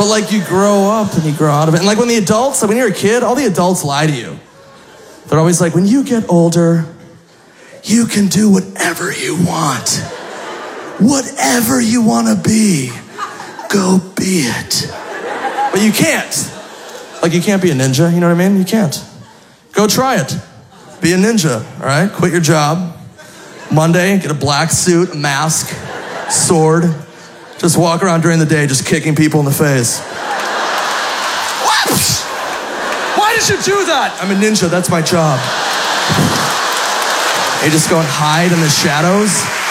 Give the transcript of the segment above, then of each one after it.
But like you grow up and you grow out of it. And like when you're a kid, all the adults lie to you. They're always like, when you get older, you can do whatever you want. Whatever you want to be, go be it. But you can't. Like you can't be a ninja, you know what I mean? You can't. Go try it. Be a ninja, all right? Quit your job. Monday, get a black suit, a mask, sword. Just walk around during the day just kicking people in the face. What? Why did you do that? I'm a ninja, that's my job. You just go and hide in the shadows.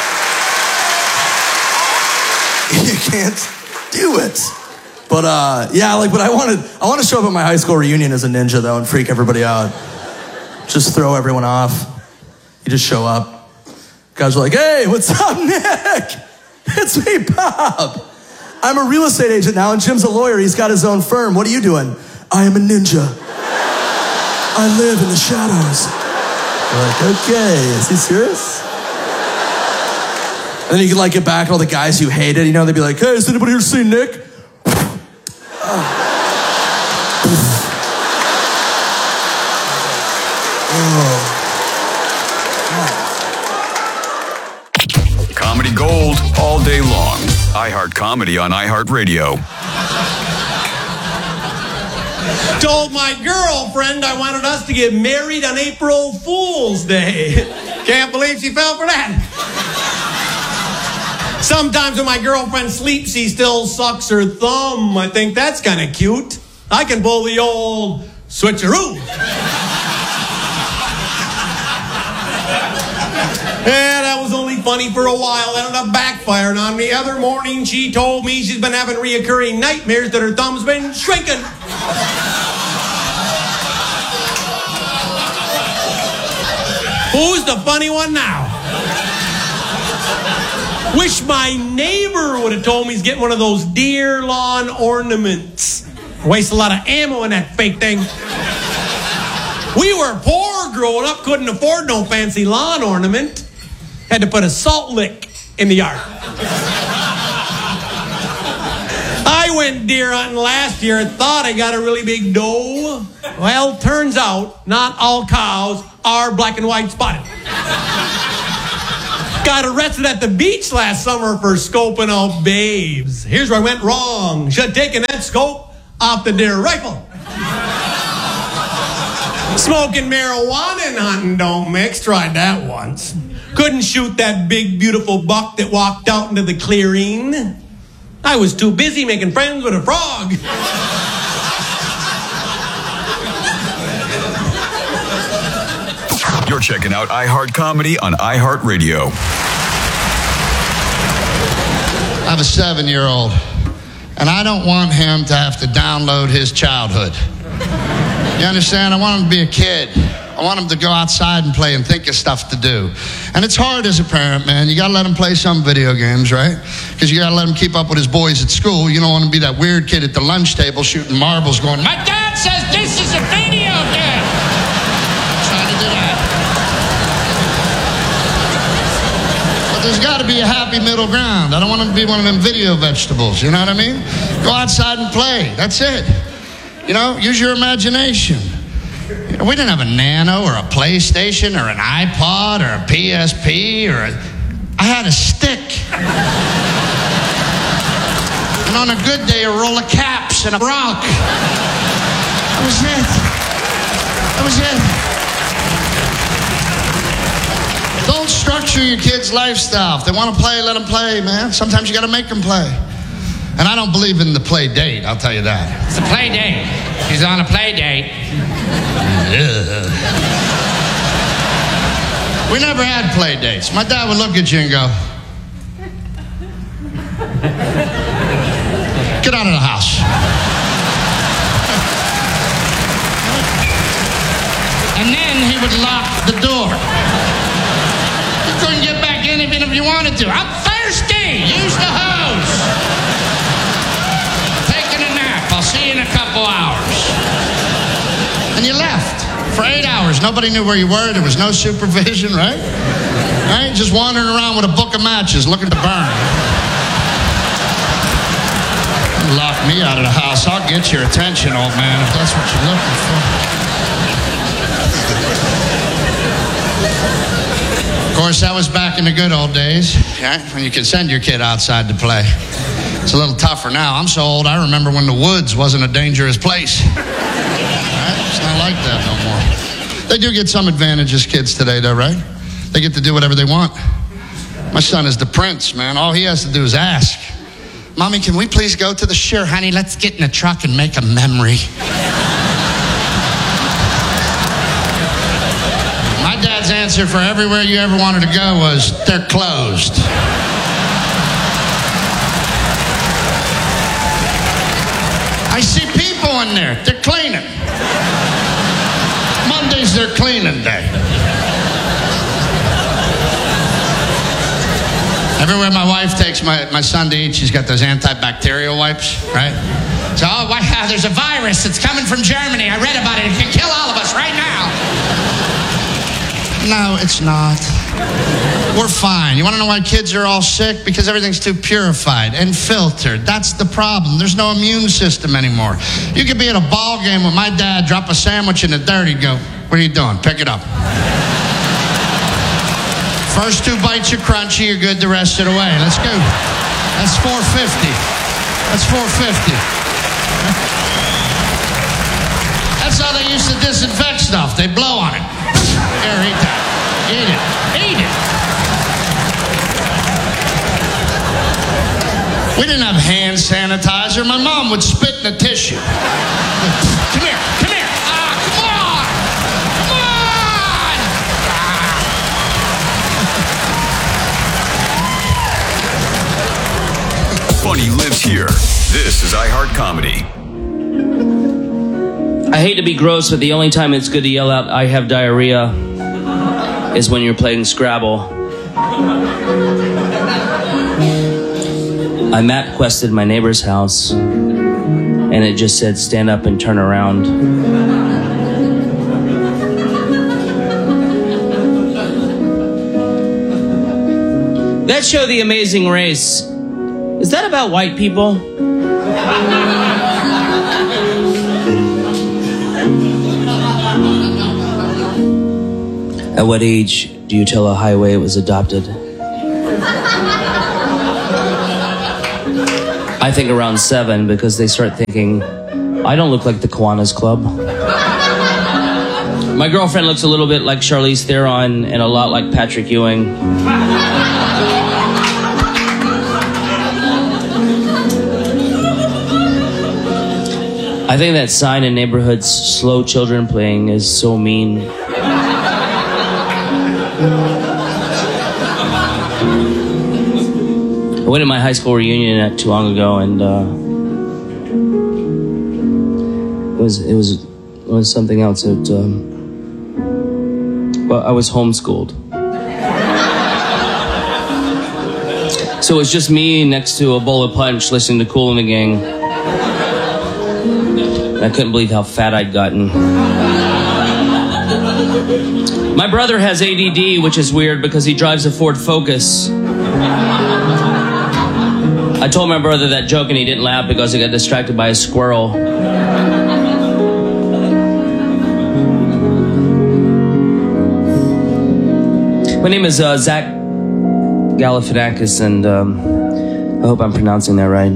You can't do it. But I want to show up at my high school reunion as a ninja though and freak everybody out. Just throw everyone off. You just show up. Guys are like, hey, what's up, Nick? It's me, Bob. I'm a real estate agent now, and Jim's a lawyer. He's got his own firm. What are you doing? I am a ninja. I live in the shadows. You're like, okay, is he serious? And then you can like get back at all the guys you hated. You know, they'd be like, hey, has anybody here seen Nick? Comedy gold all day long. iHeart Comedy on iHeartRadio. Told my girlfriend I wanted us to get married on April Fool's Day. Can't believe she fell for that. Sometimes when my girlfriend sleeps, she still sucks her thumb. I think that's kind of cute. I can pull the old switcheroo. Yeah, that was only funny for a while. Ended up backfiring on me. The other morning, she told me she's been having reoccurring nightmares that her thumb's been shrinking. Who's the funny one now? Wish my neighbor would have told me he's getting one of those deer lawn ornaments. Waste a lot of ammo in that fake thing. We were poor growing up, couldn't afford no fancy lawn ornament. Had to put a salt lick in the yard. I went deer hunting last year and thought I got a really big doe. Well, turns out not all cows are black and white spotted. Got arrested at the beach last summer for scoping out babes. Here's where I went wrong. Should have taken that scope off the deer rifle. Smoking marijuana and hunting don't mix. Tried that once. Couldn't shoot that big, beautiful buck that walked out into the clearing. I was too busy making friends with a frog. You're checking out iHeart Comedy on iHeartRadio. I have a 7-year-old, and I don't want him to have to download his childhood. You understand? I want him to be a kid. I want him to go outside and play and think of stuff to do. And it's hard as a parent, man. You got to let him play some video games, right? Because you got to let him keep up with his boys at school. You don't want to be that weird kid at the lunch table shooting marbles going, my dad says this is a video game. Trying to do that. But there's got to be a happy middle ground. I don't want him to be one of them video vegetables. You know what I mean? Go outside and play. That's it. You know, use your imagination. You know, we didn't have a Nano or a PlayStation or an iPod or a PSP I had a stick. And on a good day, a roll of caps and a rock. That was it. That was it. Don't structure your kids' lifestyle. If they want to play, let them play, man. Sometimes you got to make them play. And I don't believe in the play date, I'll tell you that. It's a play date. She's on a play date. We never had play dates. My dad would look at you and go, get out of the house. And then he would lock the door. You couldn't get back in even if you wanted to. I'm thirsty. Use the hose. I'll see you in a couple hours. And you left for 8 hours. Nobody knew where you were. There was no supervision, right? Right? Just wandering around with a book of matches looking to burn. Lock me out of the house. I'll get your attention, old man, if that's what you're looking for. Of course, that was back in the good old days, right? When you could send your kid outside to play. It's a little tougher now. I'm so old, I remember when the woods wasn't a dangerous place. Right? It's not like that no more. They do get some advantages, kids today, though, right? They get to do whatever they want. My son is the prince, man. All he has to do is ask. Mommy, can we please go to the... Sure, honey, let's get in the truck and make a memory. My dad's answer for everywhere you ever wanted to go was, they're closed. I see people in there. They're cleaning. Monday's their cleaning day. Everywhere my wife takes my son to eat, she's got those antibacterial wipes, right? So, oh, wow, there's a virus that's coming from Germany. I read about it. It can kill all of us right now. No, it's not. We're fine. You want to know why kids are all sick? Because everything's too purified and filtered. That's the problem. There's no immune system anymore. You could be at a ball game with my dad, drop a sandwich in the dirt, he'd go, what are you doing? Pick it up. First 2 bites are crunchy, you're good the rest of the way. Let's go. That's $4.50. That's $4.50. That's how they used to disinfect stuff. They blow on it. Here, eat that. Eat it. Eat it. We didn't have hand sanitizer. My mom would spit in the tissue. Come here. Come here. Ah, come on. Come on. Funny lives here. This is iHeart Comedy. I hate to be gross, but the only time it's good to yell out, I have diarrhea, is when you're playing Scrabble. I map quested my neighbor's house, and it just said, stand up and turn around. That show, The Amazing Race, is that about white people? At what age do you tell a highway it was adopted? I think around 7, because they start thinking, I don't look like the Kiwanis Club. My girlfriend looks a little bit like Charlize Theron and a lot like Patrick Ewing. I think that sign in neighborhoods, slow children playing, is so mean. I went to my high school reunion not too long ago, and it was something else. Well, I was homeschooled, so it was just me next to a bowl of punch, listening to Kool and the Gang. I couldn't believe how fat I'd gotten. My brother has ADD, which is weird because he drives a Ford Focus. I told my brother that joke and he didn't laugh because he got distracted by a squirrel. My name is Zach Galifianakis, and I hope I'm pronouncing that right.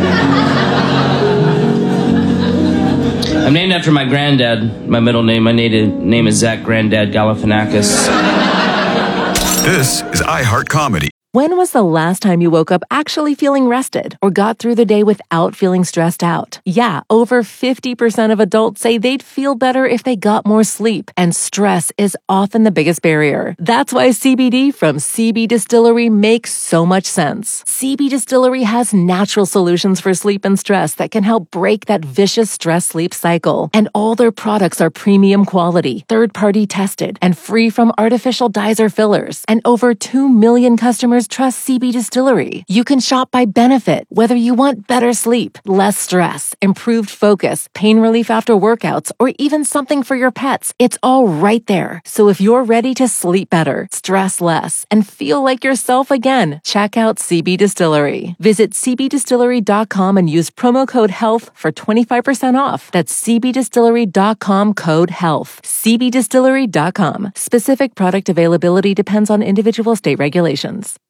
I'm named after my granddad. My middle name, my native name is Zach Granddad Galifianakis. This is iHeart Comedy. When was the last time you woke up actually feeling rested or got through the day without feeling stressed out? Yeah, over 50% of adults say they'd feel better if they got more sleep, and stress is often the biggest barrier. That's why CBD from CB Distillery makes so much sense. CB Distillery has natural solutions for sleep and stress that can help break that vicious stress-sleep cycle. And all their products are premium quality, third-party tested, and free from artificial dyes or fillers. And over 2 million customers customers trust CB Distillery. You can shop by benefit, whether you want better sleep, less stress, improved focus, pain relief after workouts, or even something for your pets. It's all right there. So if you're ready to sleep better, stress less, and feel like yourself again, check out CB Distillery. Visit cbdistillery.com and use promo code HEALTH for 25% off. That's cbdistillery.com, code HEALTH. cbdistillery.com. Specific product availability depends on individual state regulations.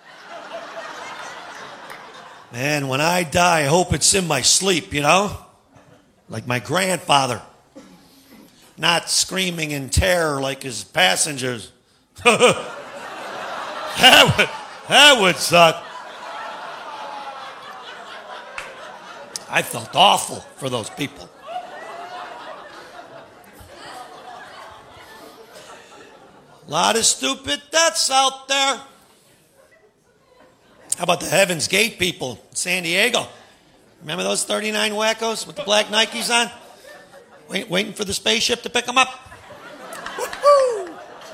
Man, when I die, I hope it's in my sleep, you know? Like my grandfather. Not screaming in terror like his passengers. That would suck. I felt awful for those people. A lot of stupid deaths out there. How about the Heaven's Gate people in San Diego? Remember those 39 wackos with the black Nikes on? Waiting for the spaceship to pick them up. Woo-hoo!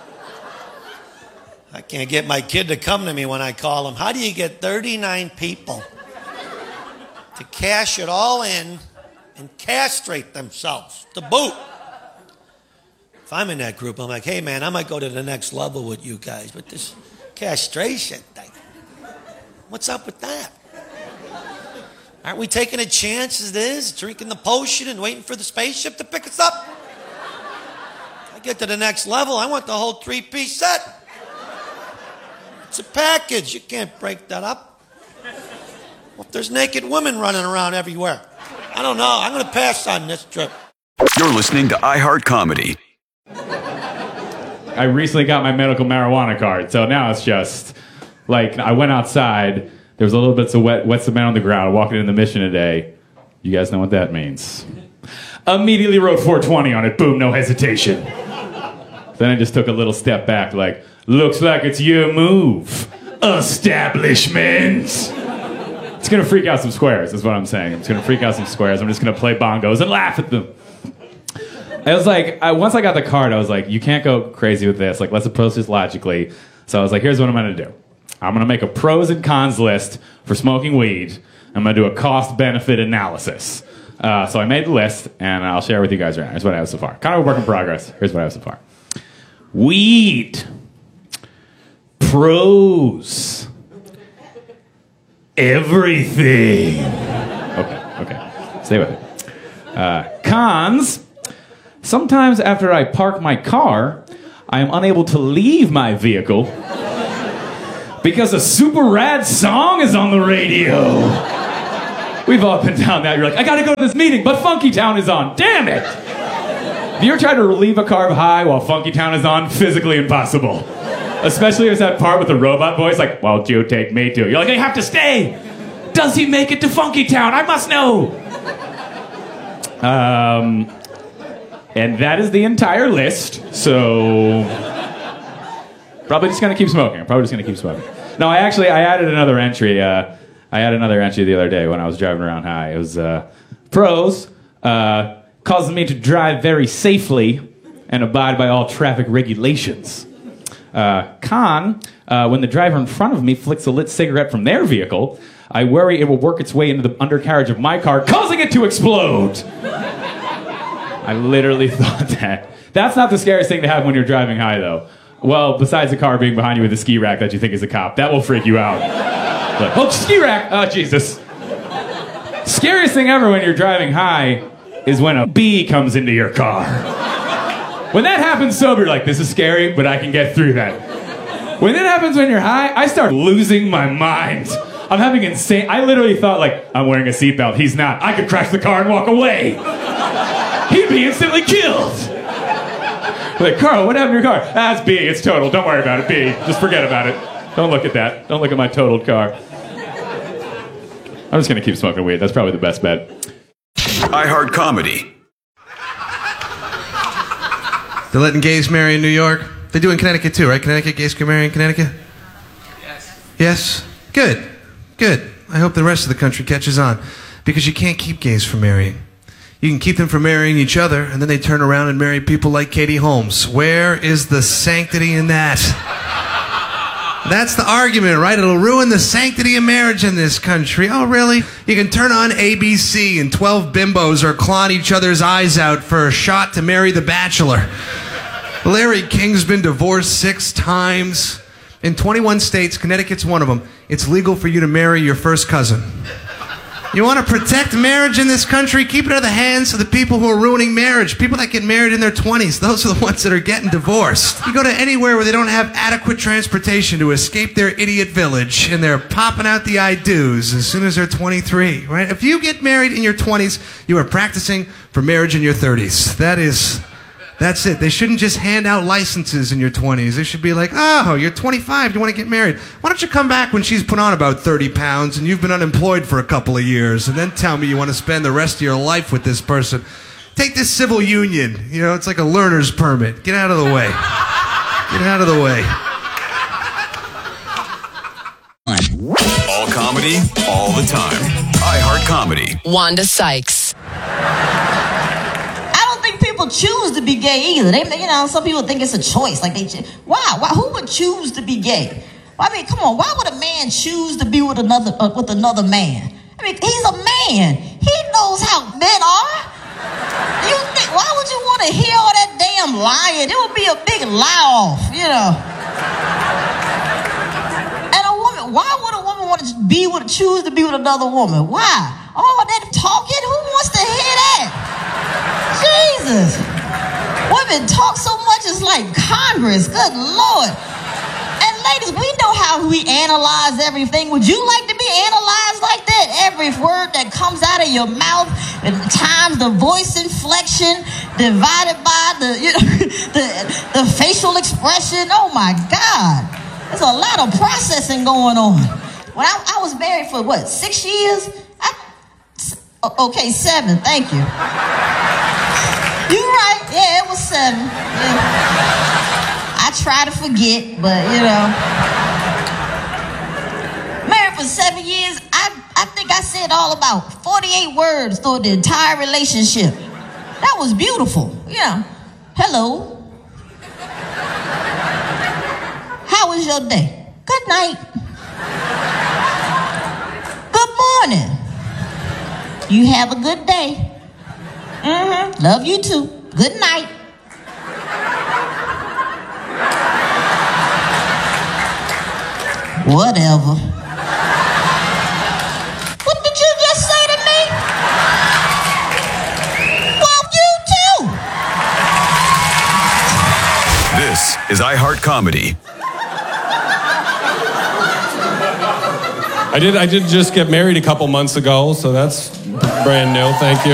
I can't get my kid to come to me when I call him. How do you get 39 people to cash it all in and castrate themselves to boot? If I'm in that group, I'm like, hey man, I might go to the next level with you guys, but this castration thing, what's up with that? Aren't we taking a chance as it is, drinking the potion and waiting for the spaceship to pick us up? I get to the next level, I want the whole 3-piece set. It's a package, you can't break that up. Well, if there's naked women running around everywhere, I don't know, I'm going to pass on this trip. You're listening to iHeart Comedy. I recently got my medical marijuana card, so now it's just like I went outside. There was a little bit of wet cement on the ground. Walking in the Mission today. You guys know what that means. Immediately wrote 420 on it. Boom, no hesitation. Then I just took a little step back, like, looks like it's your move, establishment. It's gonna freak out some squares, is what I'm saying. It's gonna freak out some squares. I'm just gonna play bongos and laugh at them. I was like, once I got the card, I was like, you can't go crazy with this. Like, let's approach this logically. So I was like, here's what I'm going to do. I'm going to make a pros and cons list for smoking weed. I'm going to do a cost-benefit analysis. So I made the list, and I'll share with you guys right now. Here's what I have so far. Kind of a work in progress. Here's what I have so far. Weed. Pros. Everything. Okay. Stay with it. Cons. Sometimes after I park my car, I am unable to leave my vehicle because a super rad song is on the radio. We've all been down that. You're like, I gotta go to this meeting, but Funky Town is on. Damn it! Have you ever tried to relieve a carb high while Funky Town is on? Physically impossible. Especially if it's that part with the robot voice, like, won't you take me to? You're like, I have to stay! Does he make it to Funky Town? I must know! And that is the entire list, so probably just gonna keep smoking. No, I added another entry. I added another entry the other day when I was driving around high. It was pros, causes me to drive very safely and abide by all traffic regulations. Con, when the driver in front of me flicks a lit cigarette from their vehicle, I worry it will work its way into the undercarriage of my car, causing it to explode. I literally thought that. That's not the scariest thing to have when you're driving high, though. Well, besides the car being behind you with a ski rack that you think is a cop. That will freak you out. Like, oh, ski rack! Oh, Jesus. Scariest thing ever when you're driving high is when a bee comes into your car. When that happens sober, you're like, this is scary, but I can get through that. When it happens when you're high, I start losing my mind. I'm having insane... I literally thought, like, I'm wearing a seatbelt. He's not. I could crash the car and walk away. He'd be instantly killed. Like, Carl, what happened to your car? Ah, it's B. It's total. Don't worry about it, B. Just forget about it. Don't look at that. Don't look at my totaled car. I'm just going to keep smoking weed. That's probably the best bet. iHeart Comedy. They're letting gays marry in New York. They do in Connecticut too, right? Connecticut, gays can marry in Connecticut? Yes. Yes? Good. I hope the rest of the country catches on. Because you can't keep gays from marrying. You can keep them from marrying each other, and then they turn around and marry people like Katie Holmes. Where is the sanctity in that? That's the argument, right? It'll ruin the sanctity of marriage in this country. Oh, really? You can turn on ABC and 12 bimbos are clawing each other's eyes out for a shot to marry the bachelor. Larry King's been divorced 6 times. In 21 states, Connecticut's one of them. It's legal for you to marry your first cousin. You want to protect marriage in this country? Keep it out of the hands of the people who are ruining marriage. People that get married in their 20s. Those are the ones that are getting divorced. You go to anywhere where they don't have adequate transportation to escape their idiot village, and they're popping out the I do's as soon as they're 23, right? If you get married in your 20s, you are practicing for marriage in your 30s. That's it. They shouldn't just hand out licenses in your 20s. They should be like, oh, you're 25, you want to get married. Why don't you come back when she's put on about 30 pounds and you've been unemployed for a couple of years, and then tell me you want to spend the rest of your life with this person. Take this civil union. You know, it's like a learner's permit. Get out of the way. Get out of the way. All comedy, all the time. iHeart Comedy. Wanda Sykes. People choose to be gay either. Some people think it's a choice. Like why? Who would choose to be gay? I mean, come on. Why would a man choose to be with another man? I mean, he's a man. He knows how men are. Why would you want to hear all that damn lying? It would be a big lie-off, And a woman, why would a woman want to choose to be with another woman? Why? All that talking. Who wants to hear that? Jesus. Women talk so much, it's like Congress. Good Lord. And ladies, we know how we analyze everything. Would you like to be analyzed like that? Every word that comes out of your mouth, and times the voice inflection, divided by the facial expression. Oh my God. There's a lot of processing going on. When I was married for 6 years? Okay, 7. Thank you. You're right. Yeah, it was 7. Yeah. I try to forget, but married for 7 years. I think I said all about 48 words through the entire relationship. That was beautiful. Hello. How was your day? Good night. Good morning. You have a good day. Love you too. Good night. Whatever. What did you just say to me? Well, you too. This is iHeart Comedy. I did just get married a couple months ago, so that's brand new. Thank you.